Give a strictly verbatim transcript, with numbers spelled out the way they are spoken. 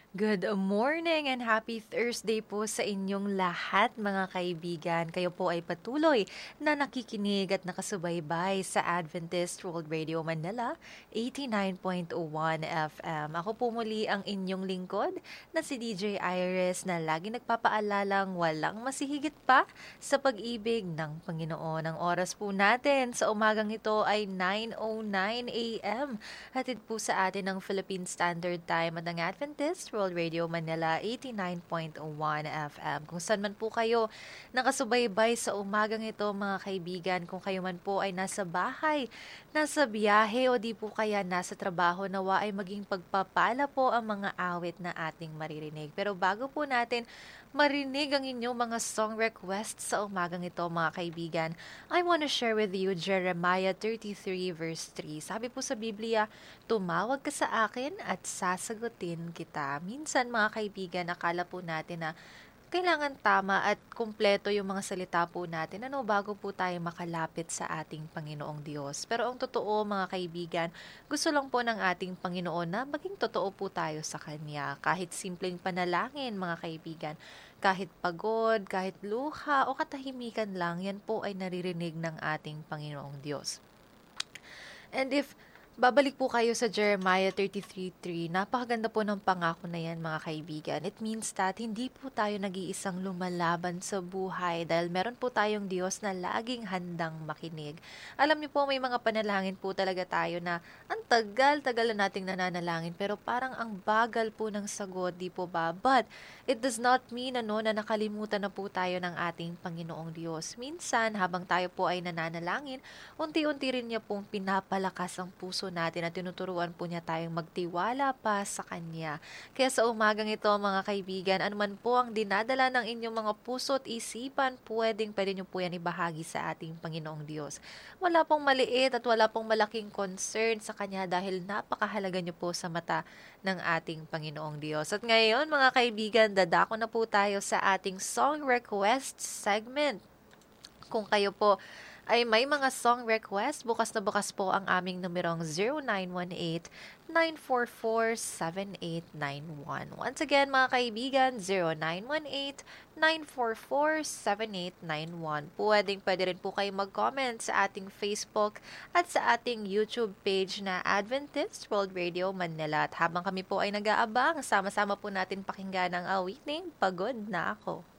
Good morning and happy Thursday po sa inyong lahat mga kaibigan. Kayo po ay patuloy na nakikinig at nakasubaybay sa Adventist World Radio Manila eighty-nine point one F M. Ako po muli ang inyong lingkod na si D J Iris na lagi nagpapaalalang walang masihigit pa sa pag-ibig ng Panginoon. Ang oras po natin sa umagang ito ay nine oh nine A M. Hatid po sa atin ng Philippine Standard Time at ng Adventist World Radio Manila eighty-nine point one F M. Kung saan man po kayo nakasubaybay sa umagang ito mga kaibigan, kung kayo man po ay nasa bahay, nasa biyahe o di po kaya nasa trabaho, nawa ay maging pagpapala po ang mga awit na ating maririnig. Pero bago po natin marinig ang inyong mga song requests sa umagang ito mga kaibigan, I want to share with you Jeremiah thirty-three verse three. Sabi po sa Biblia, tumawag ka sa akin at sasagutin kita. Minsan mga kaibigan, akala po natin na kailangan tama at kumpleto yung mga salita po natin ano bago po tayo makalapit sa ating Panginoong Diyos. Pero ang totoo mga kaibigan, gusto lang po ng ating Panginoon na maging totoo po tayo sa Kanya. Kahit simpleng panalangin mga kaibigan, kahit pagod, kahit luha o katahimikan lang, yan po ay naririnig ng ating Panginoong Diyos. And if babalik po kayo sa Jeremiah thirty-three three, napakaganda po ng pangako na yan mga kaibigan. It means that hindi po tayo nag-iisang lumalaban sa buhay dahil meron po tayong Diyos na laging handang makinig. Alam niyo po, may mga panalangin po talaga tayo na ang tagal-tagal na nating nananalangin pero parang ang bagal po ng sagot, di po ba? But it does not mean ano, na nakalimutan na po tayo ng ating Panginoong Diyos. Minsan, habang tayo po ay nananalangin, unti-unti rin niya pong pinapalakas ang puso natin at tinuturuan po niya tayong magtiwala pa sa Kanya. Kaya sa umagang ito mga kaibigan, anuman po ang dinadala ng inyong mga puso at isipan, pwedeng pwede niyo po yan ibahagi sa ating Panginoong Diyos. Wala pong maliit at wala pong malaking concern sa Kanya dahil napakahalaga niyo po sa mata ng ating Panginoong Diyos. At ngayon mga kaibigan, dadako na po tayo sa ating song request segment. Kung kayo po ay may mga song request, bukas na bukas po ang aming numerong zero nine one eight, nine four four, seven eight nine one. Once again mga kaibigan, zero nine one eight, nine four four, seven eight nine one. Pwedeng pwede rin po kayo mag-comment sa ating Facebook at sa ating YouTube page na Adventist World Radio Manila. At habang kami po ay nag-aabang, sama-sama po natin pakinggan ang awiting Pagod na Ako.